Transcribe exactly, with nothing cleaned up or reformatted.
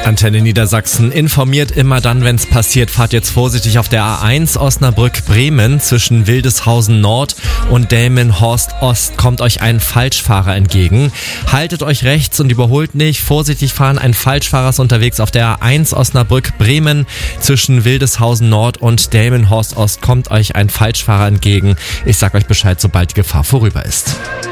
Antenne Niedersachsen informiert immer dann, wenn es passiert. Fahrt jetzt vorsichtig auf der A eins Osnabrück-Bremen zwischen Wildeshausen Nord und Delmenhorst Ost. Kommt euch ein Falschfahrer entgegen. Haltet euch rechts und überholt nicht. Vorsichtig fahren, ein Falschfahrer ist unterwegs auf der A eins Osnabrück-Bremen zwischen Wildeshausen Nord und Delmenhorst Ost. Kommt euch ein Falschfahrer entgegen. Ich sag euch Bescheid, sobald die Gefahr vorüber ist.